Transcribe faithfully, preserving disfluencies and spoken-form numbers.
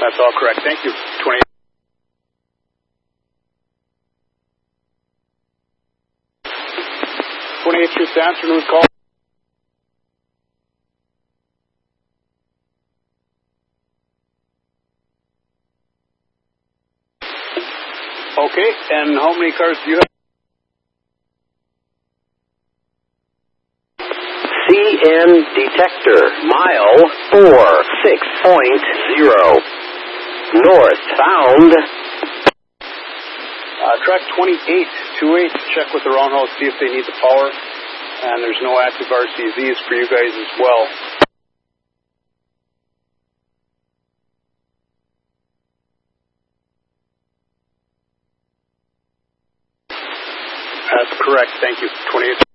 That's all correct. Thank you. twenty-eight. twenty-eight Troops answer. Who's call? Okay, and how many cars do you have? C N detector, mile four six point zero. Northbound. Uh, track twenty-eight two eight, check with the roundhouse, see if they need the power. And there's no active R C Zs for you guys as well. That's correct. Thank you. twenty-eight.